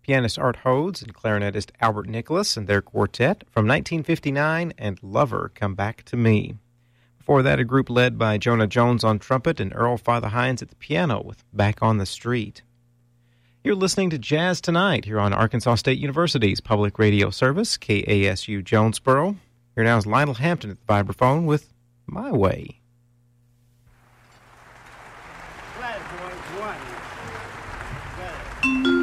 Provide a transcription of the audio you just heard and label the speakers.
Speaker 1: pianist Art Hodes and clarinetist Albert Nicholas and their quartet from 1959 and Lover, Come Back to Me. Before that, a group led by Jonah Jones on trumpet and Earl Father Hines at the piano with Back on the Street. You're listening to Jazz Tonight here on Arkansas State University's public radio service, KASU Jonesboro. Here now is Lionel Hampton at the vibraphone with My Way.
Speaker 2: Flat, boys, one. Flat.